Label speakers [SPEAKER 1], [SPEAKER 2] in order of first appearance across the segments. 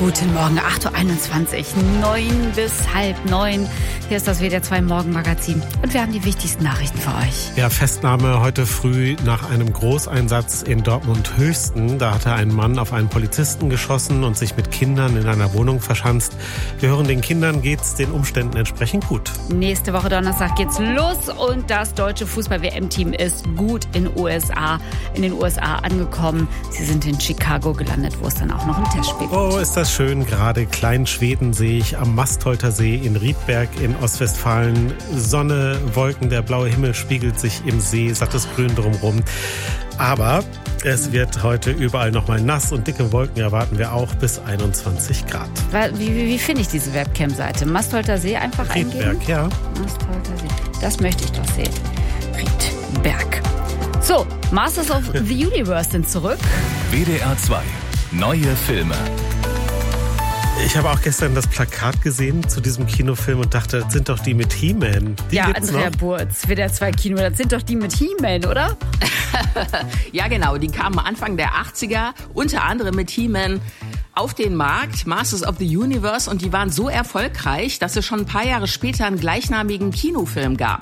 [SPEAKER 1] Guten Morgen, 8.21 Uhr, 9 bis halb 9. Hier ist das WDR 2 Morgenmagazin und wir haben die wichtigsten Nachrichten für euch.
[SPEAKER 2] Ja, Festnahme heute früh nach einem Großeinsatz in Dortmund-Höchsten. Da hatte ein Mann auf einen Polizisten geschossen und sich mit Kindern in einer Wohnung verschanzt. Wir hören, den Kindern geht's den Umständen entsprechend gut.
[SPEAKER 1] Nächste Woche Donnerstag geht's los und das deutsche Fußball-WM-Team ist gut in den USA angekommen. Sie sind in Chicago gelandet, wo es dann auch noch ein Testspiel gibt.
[SPEAKER 2] Oh, ist das schön. Gerade Kleinschweden sehe ich am Mastholter See in Riedberg in Ostwestfalen. Sonne, Wolken, der blaue Himmel spiegelt sich im See, sattes Grün drumherum. Aber es wird heute überall nochmal nass und dicke Wolken erwarten wir auch bis 21 Grad.
[SPEAKER 1] Wie finde ich diese Webcam-Seite? Mastholter See einfach eingeben?
[SPEAKER 2] Riedberg, ja.
[SPEAKER 1] Mastholter See. Das möchte ich doch sehen. Riedberg. So, Masters of the Universe sind zurück.
[SPEAKER 3] WDR 2. Neue Filme.
[SPEAKER 2] Ich habe auch gestern das Plakat gesehen zu diesem Kinofilm und dachte, das sind doch die mit He-Man.
[SPEAKER 1] Ja, Andrea Burz, WDR 2 Kino, das sind doch die mit He-Man, oder?
[SPEAKER 4] Ja, genau, die kamen Anfang der 80er, unter anderem mit He-Man auf den Markt, Masters of the Universe, und die waren so erfolgreich, dass es schon ein paar Jahre später einen gleichnamigen Kinofilm gab.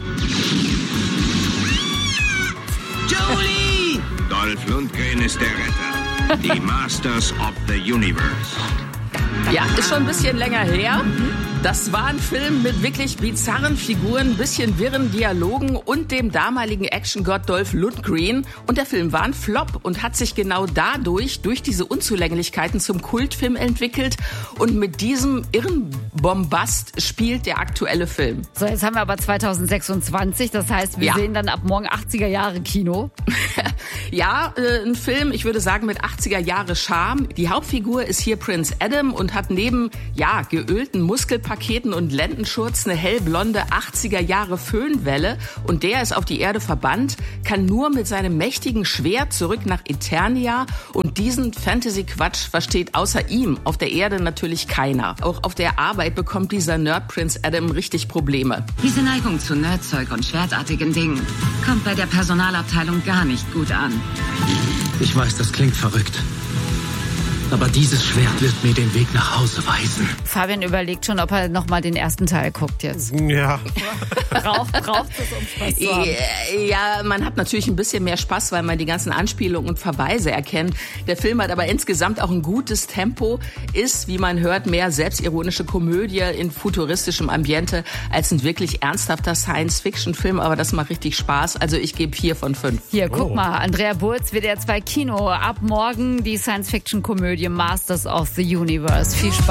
[SPEAKER 5] Jolie! Dolph Lundgren ist der Retter. Die Masters of the Universe.
[SPEAKER 4] Ja, ist schon ein bisschen länger her. Das war ein Film mit wirklich bizarren Figuren, bisschen wirren Dialogen und dem damaligen Actiongott Dolph Lundgren. Und der Film war ein Flop und hat sich genau dadurch, durch diese Unzulänglichkeiten, zum Kultfilm entwickelt. Und mit diesem irren Bombast spielt der aktuelle Film.
[SPEAKER 1] So, jetzt haben wir aber 2026, das heißt, wir sehen dann ab morgen 80er Jahre Kino.
[SPEAKER 4] Ja, ein Film, ich würde sagen, mit 80er Jahre Charme. Die Hauptfigur ist hier Prince Adam und hat neben, geölten Muskelpaketen und Lendenschurz eine hellblonde 80er Jahre Föhnwelle. Und der ist auf die Erde verbannt, kann nur mit seinem mächtigen Schwert zurück nach Eternia. Und diesen Fantasy-Quatsch versteht außer ihm auf der Erde natürlich keiner. Auch auf der Arbeit bekommt dieser Nerd Prince Adam richtig Probleme.
[SPEAKER 6] Diese Neigung zu Nerdzeug und schwertartigen Dingen kommt bei der Personalabteilung gar nicht gut an.
[SPEAKER 7] Ich weiß, das klingt verrückt. Aber dieses Schwert wird mir den Weg nach Hause weisen.
[SPEAKER 1] Fabian überlegt schon, ob er nochmal den ersten Teil guckt jetzt.
[SPEAKER 2] Ja.
[SPEAKER 1] Braucht es, um Spaß zu haben.
[SPEAKER 4] Ja, man hat natürlich ein bisschen mehr Spaß, weil man die ganzen Anspielungen und Verweise erkennt. Der Film hat aber insgesamt auch ein gutes Tempo, ist, wie man hört, mehr selbstironische Komödie in futuristischem Ambiente als ein wirklich ernsthafter Science-Fiction-Film. Aber das macht richtig Spaß. Also ich gebe 4 von 5.
[SPEAKER 1] Hier, guck mal, Andrea Burz, WDR 2 Kino. Ab morgen die Science-Fiction-Komödie Masters of the Universe. Viel Spaß.